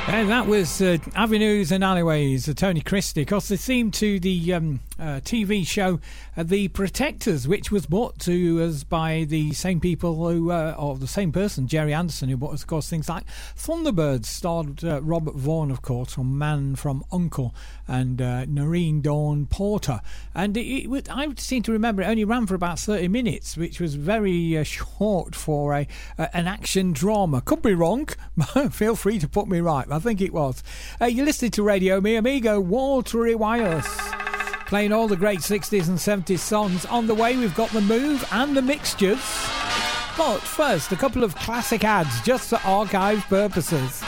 And that was Avenues and Alleyways, Tony Christie. Of course, the theme to the TV show The Protectors, which was brought to us by the same people who, or the same person, Jerry Anderson, who brought us, of course, things like Thunderbirds, starred Robert Vaughan, of course, from Man from U.N.C.L.E. and Noreen Dawn Porter. And I seem to remember it only ran for about 30 minutes, which was very short for an action drama. Could be wrong. Feel free to put me right. I think it was. You're listening to Radio Mi Amigo, Watery Wireless, playing all the great 60s and 70s songs. On the way, we've got The Move and The Mixtures. But first, a couple of classic ads, just for archive purposes.